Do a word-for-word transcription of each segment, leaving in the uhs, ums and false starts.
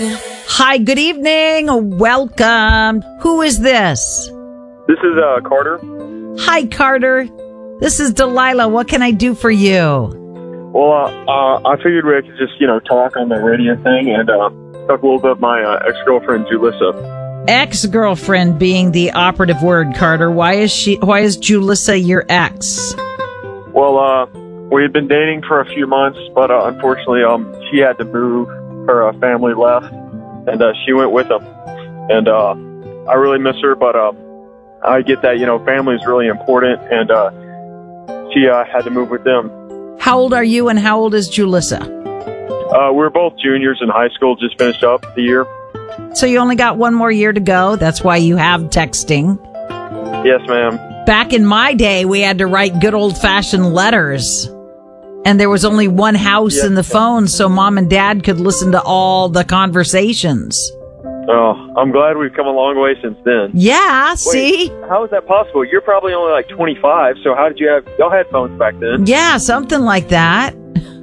Hi, good evening. Welcome. Who is this? This is uh, Carter. Hi, Carter. This is Delilah. What can I do for you? Well, uh, uh, I figured we could just, you know, talk on the radio thing and uh, talk a little bit about my uh, ex-girlfriend, Julissa. Ex-girlfriend being the operative word, Carter. Why is she? Why is Julissa your ex? Well, uh, we had been dating for a few months, but uh, unfortunately, um, she had to move. Her uh, family left, and uh, she went with them. And uh, I really miss her, but uh, I get that, you know, family is really important, and uh, she uh, had to move with them. How old are you, and how old is Julissa? Uh, we're both juniors in high school, just finished up the year. So you only got one more year to go. That's why you have texting. Yes, ma'am. Back in my day, we had to write good old-fashioned letters. And there was only one house yes, in the phone, so mom and dad could listen to all the conversations. Oh, I'm glad we've come a long way since then. Yeah, Wait, see? how is that possible? You're probably only like twenty-five, so how did you have, y'all had phones back then? Yeah, something like that.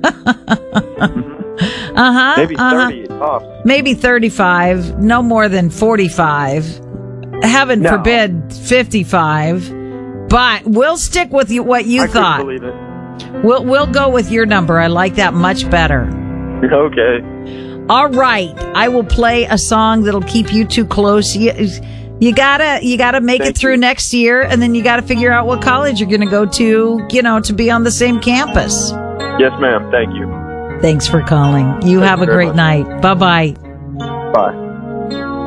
uh-huh. Maybe thirty uh-huh. tops. Maybe thirty-five, no more than forty-five. Heaven No. forbid fifty-five. But we'll stick with you, what you I thought. couldn't believe it. We'll, we'll go with your number. I like that much better. Okay. All right. I will play a song that'll keep you two close. You, you gotta, you gotta make Thank it through you. next year, and then you gotta figure out what college you're gonna go to, you know, to be on the same campus. Yes, ma'am. Thank you. Thanks for calling. You Thank have you a very great much. night. Bye-bye.